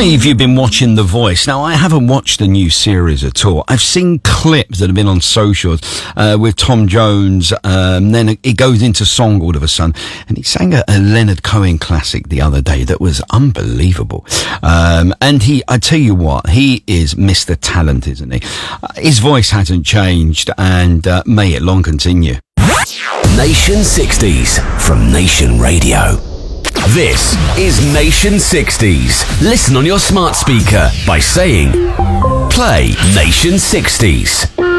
many of you have been watching The Voice? Now, I haven't watched the new series at all. I've seen clips that have been on socials with Tom Jones. Then it goes into song all of a sudden. And he sang a Leonard Cohen classic the other day that was unbelievable. And I tell you what, he is Mr. Talent, isn't he? His voice hasn't changed, and may it long continue. Nation 60s from Nation Radio. This is Nation 60s. Listen on your smart speaker by saying, play Nation 60s.